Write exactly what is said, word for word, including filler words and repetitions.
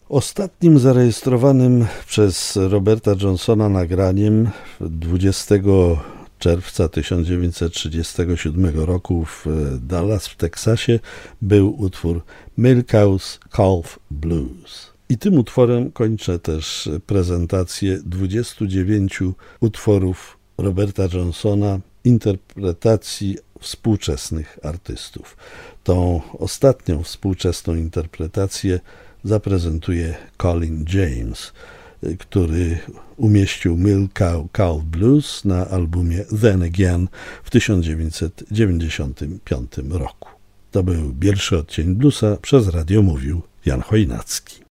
Ostatnim zarejestrowanym przez Roberta Johnsona nagraniem dwudziestego czerwca tysiąc dziewięćset trzydziestego siódmego roku w Dallas w Teksasie był utwór Milk Cow's Calf Blues. I tym utworem kończę też prezentację dwudziestu dziewięciu utworów Roberta Johnsona, interpretacji współczesnych artystów. Tą ostatnią współczesną interpretację zaprezentuje Colin James, który umieścił Milk Cow Calf Blues na albumie Then Again w tysiąc dziewięćset dziewięćdziesiątym piątym roku. To był pierwszy odcień bluesa, przez radio mówił Jan Chojnacki.